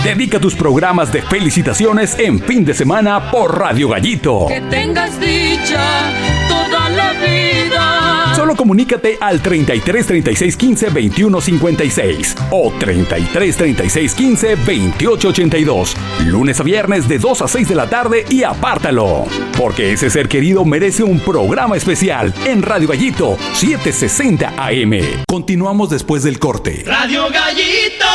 Dedica tus programas de felicitaciones en fin de semana por Radio Gallito. Que tengas dicha toda la vida. Solo comunícate al 33 36 15 21 56 o 33 36 15 28 82. Lunes a viernes de 2 a 6 de la tarde y apártalo. Porque ese ser querido merece un programa especial en Radio Gallito 760 AM. Continuamos después del corte. Radio Gallito.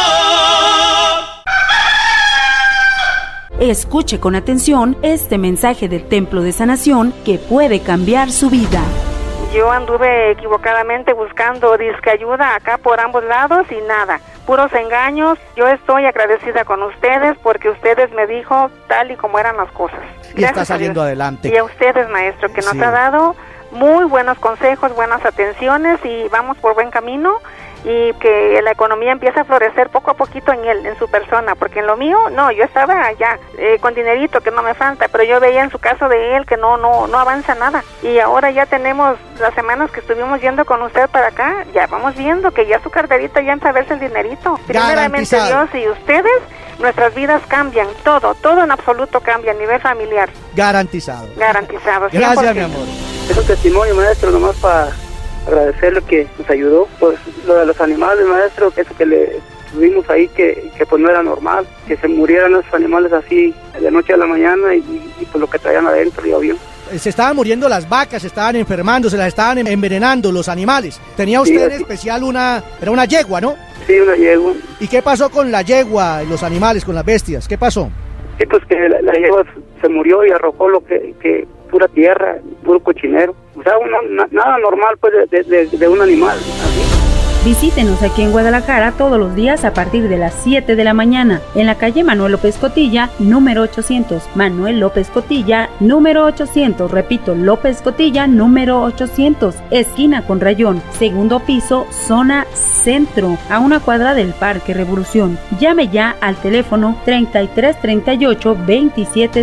Escuche con atención este mensaje del Templo de Sanación que puede cambiar su vida. Yo anduve equivocadamente buscando disque ayuda acá por ambos lados y nada, puros engaños. Yo estoy agradecida con ustedes porque ustedes me dijo tal y como eran las cosas. Y está saliendo adelante. Y a ustedes, maestro, que nos ha dado muy buenos consejos, buenas atenciones y vamos por buen camino. Y que la economía empieza a florecer poco a poquito en él, en su persona, porque en lo mío, no, yo estaba allá con dinerito que no me falta, pero yo veía en su caso de él que no avanza nada, y ahora ya tenemos las semanas que estuvimos yendo con usted para acá, ya vamos viendo que ya su carterita ya empieza a verse el dinerito, primeramente Dios y ustedes, nuestras vidas cambian, todo en absoluto cambia a nivel familiar. Garantizado. Garantizado. 100%. Gracias, mi amor. Es un testimonio, maestro, nomás para agradecer lo que nos ayudó, pues lo de los animales, maestro, eso que le tuvimos ahí que pues no era normal, que se murieran esos animales así de noche a la mañana y pues lo que traían adentro, ya vio. Se estaban muriendo las vacas, se estaban enfermando, se las estaban envenenando los animales. Tenía usted en especial era una yegua, ¿no? Sí, una yegua. ¿Y qué pasó con la yegua, los animales, con las bestias? ¿Qué pasó? Sí, pues que la yegua se murió y arrojó lo que pura tierra, puro cochinero. O sea, nada normal pues de un animal. Así. Visítenos aquí en Guadalajara todos los días a partir de las 7 de la mañana en la calle Manuel López Cotilla, número 800. Manuel López Cotilla, número 800. Repito, López Cotilla, número 800. Esquina con Rayón, segundo piso, zona centro, a una cuadra del Parque Revolución. Llame ya al teléfono 33 38 27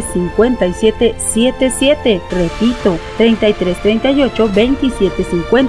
57 77. Repito, 33 38 27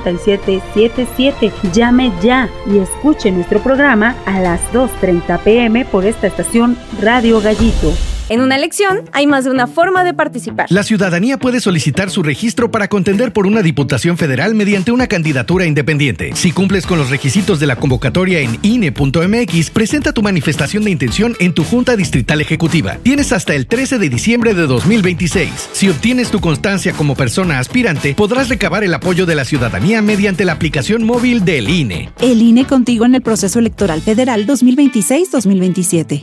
57 77. Llame ya y escuche nuestro programa a las 2:30 p.m. por esta estación Radio Gallito. En una elección hay más de una forma de participar. La ciudadanía puede solicitar su registro para contender por una diputación federal mediante una candidatura independiente. Si cumples con los requisitos de la convocatoria en INE.mx, presenta tu manifestación de intención en tu Junta Distrital Ejecutiva. Tienes hasta el 13 de diciembre de 2026. Si obtienes tu constancia como persona aspirante, podrás recabar el apoyo de la ciudadanía mediante la aplicación móvil del INE. El INE contigo en el proceso electoral federal 2026-2027.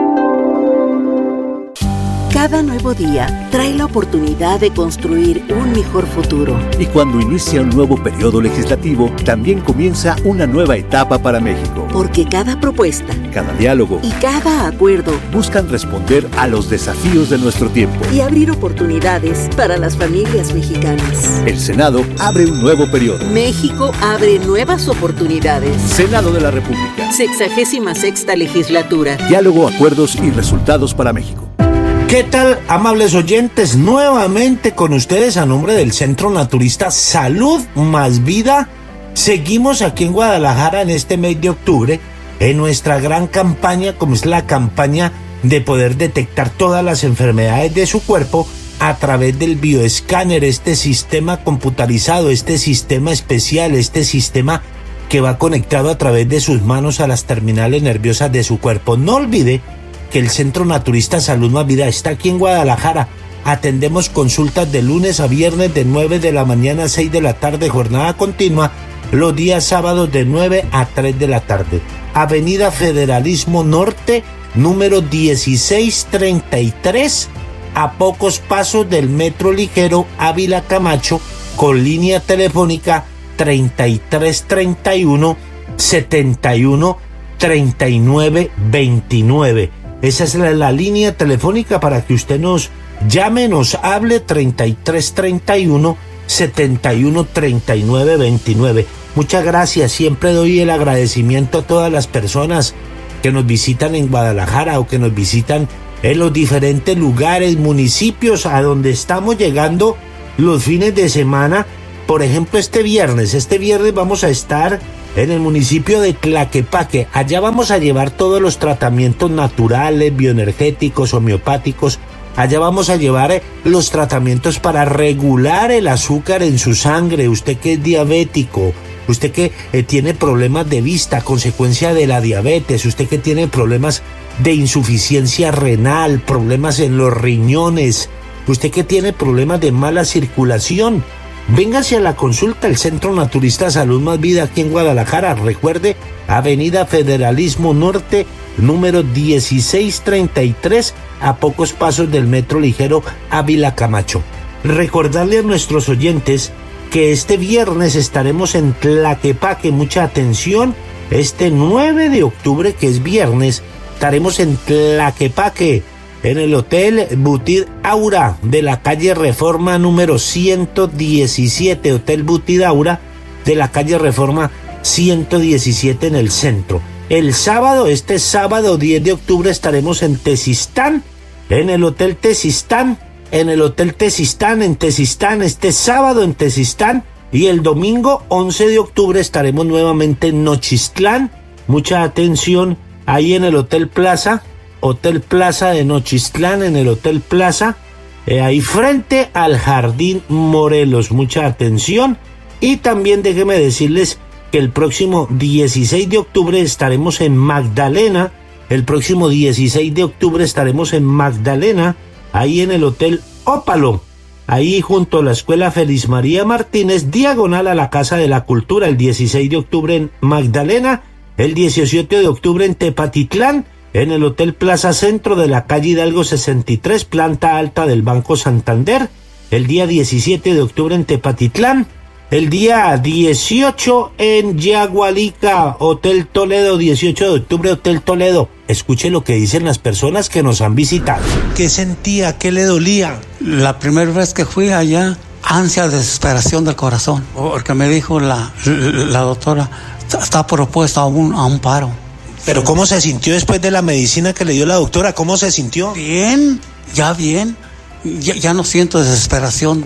Cada nuevo día trae la oportunidad de construir un mejor futuro. Y cuando inicia un nuevo periodo legislativo, también comienza una nueva etapa para México. Porque cada propuesta, cada diálogo y cada acuerdo buscan responder a los desafíos de nuestro tiempo y abrir oportunidades para las familias mexicanas. El Senado abre un nuevo periodo. México abre nuevas oportunidades. Senado de la República. 66ª legislatura. Diálogo, acuerdos y resultados para México. ¿Qué tal, amables oyentes? Nuevamente con ustedes a nombre del Centro Naturista Salud Más Vida. Seguimos aquí en Guadalajara en este mes de octubre en nuestra gran campaña, como es la campaña de poder detectar todas las enfermedades de su cuerpo a través del bioescáner, este sistema computarizado, este sistema especial, este sistema que va conectado a través de sus manos a las terminales nerviosas de su cuerpo. No olvide que el Centro Naturista Salud Más Vida está aquí en Guadalajara. Atendemos consultas de lunes a viernes de 9 de la mañana a 6 de la tarde, jornada continua, los días sábados de 9 a 3 de la tarde. Avenida Federalismo Norte, número 1633, a pocos pasos del Metro Ligero Ávila Camacho, con línea telefónica 3331 71 39 29. Esa es la línea telefónica para que usted nos llame, nos hable, 3331 71 39 29. Muchas gracias, siempre doy el agradecimiento a todas las personas que nos visitan en Guadalajara o que nos visitan en los diferentes lugares, municipios a donde estamos llegando los fines de semana. Por ejemplo, este viernes vamos a estar en el municipio de Tlaquepaque. Allá vamos a llevar todos los tratamientos naturales, bioenergéticos, homeopáticos. Allá vamos a llevar los tratamientos para regular el azúcar en su sangre. Usted que es diabético, usted que tiene problemas de vista a consecuencia de la diabetes, usted que tiene problemas de insuficiencia renal, problemas en los riñones, usted que tiene problemas de mala circulación, véngase a la consulta al Centro Naturista Salud Más Vida aquí en Guadalajara. Recuerde, Avenida Federalismo Norte, número 1633, a pocos pasos del Metro Ligero Ávila Camacho. Recordarle a nuestros oyentes que este viernes estaremos en Tlaquepaque. Mucha atención, este 9 de octubre, que es viernes, estaremos en Tlaquepaque, en el Hotel Butid Aura de la calle Reforma número 117, Hotel Butid Aura de la calle Reforma 117 en el centro. El sábado, este sábado 10 de octubre, estaremos en Tezistán, en el Hotel Tezistán, en Tezistán, este sábado en Tezistán, y el domingo 11 de octubre estaremos nuevamente en Nochistlán. Mucha atención, ahí en el Hotel Plaza de Nochistlán, en el Hotel Plaza, ahí frente al Jardín Morelos. Mucha atención. Y también déjeme decirles que el próximo 16 de octubre estaremos en Magdalena. El próximo 16 de octubre estaremos en Magdalena, ahí en el Hotel Ópalo, ahí junto a la Escuela Feliz María Martínez, diagonal a la Casa de la Cultura. El 16 de octubre en Magdalena, el 17 de octubre en Tepatitlán, en el Hotel Plaza Centro de la calle Hidalgo 63, planta alta del Banco Santander. El día 17 de octubre en Tepatitlán. El día 18 en Yagualica, Hotel Toledo, 18 de octubre, Hotel Toledo. Escuche lo que dicen las personas que nos han visitado. ¿Qué sentía? ¿Qué le dolía? La primera vez que fui allá, ansia, desesperación del corazón, porque me dijo la doctora, está propuesta a un paro. ¿Pero cómo se sintió después de la medicina que le dio la doctora? ¿Cómo se sintió? Bien, ya bien. Ya no siento desesperación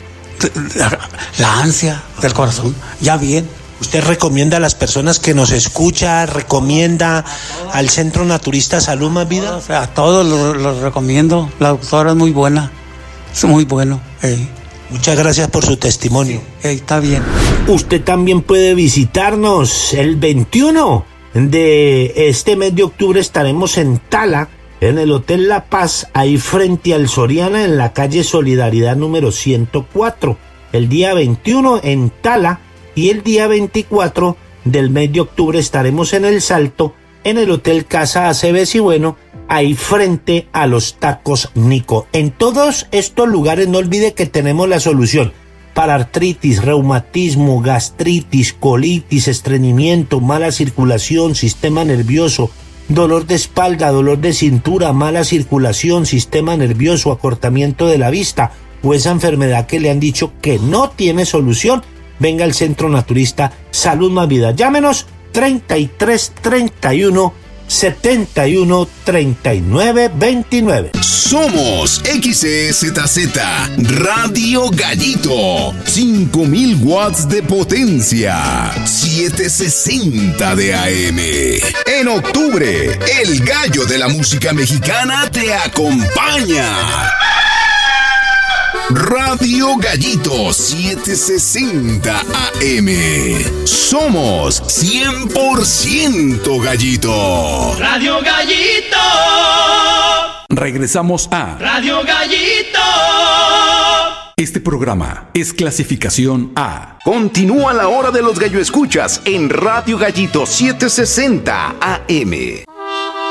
la ansia del corazón, ya bien. ¿Usted recomienda a las personas que nos escuchan, recomienda al Centro Naturista Salud Más Vida? A todos los recomiendo. La doctora es muy buena, es muy bueno. Muchas gracias por su testimonio. Está bien. Usted también puede visitarnos el 21 de este mes de octubre. Estaremos en Tala, en el Hotel La Paz, ahí frente al Soriana, en la calle Solidaridad número 104. El día 21 en Tala, y el día 24 del mes de octubre estaremos en El Salto, en el Hotel Casa Aceves y Bueno, ahí frente a los Tacos Nico. En todos estos lugares no olvide que tenemos la solución para artritis, reumatismo, gastritis, colitis, estreñimiento, mala circulación, sistema nervioso, dolor de espalda, dolor de cintura, mala circulación, sistema nervioso, acortamiento de la vista o esa enfermedad que le han dicho que no tiene solución. Venga al Centro Naturista Salud Más Vida. Llámenos 33 31 71 39 29. Somos XEZZ Radio Gallito, 5000 watts de potencia, 760 de AM. En octubre, el gallo de la música mexicana te acompaña. Radio Gallito 760 AM. Somos 100% Gallito. Radio Gallito. Regresamos a Radio Gallito. Este programa es clasificación A. Continúa la hora de los gallo escuchas en Radio Gallito 760 AM.